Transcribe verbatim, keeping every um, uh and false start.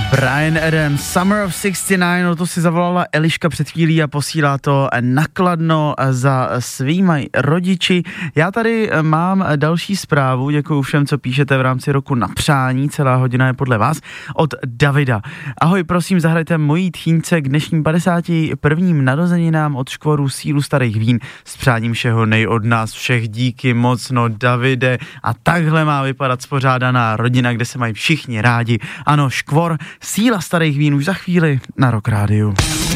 Bryan Adams, Summer of šedesát devět, no to si zavolala Eliška před chvílí a posílá to na Kladno za svými rodiči. Já tady mám další zprávu, děkuju všem, co píšete v rámci roku na přání, celá hodina je podle vás, od Davida. Ahoj, prosím, zahrajte mojí tchýnce k dnešním padesáti prvním narozeninám od Škvoru Sílu starých vín s přáním všeho nej od nás všech, díky moc, no Davide, a takhle má vypadat spořádaná rodina, kde se mají všichni rádi. Ano, Škvor Síla starých vín už za chvíli na Rock Rádiu.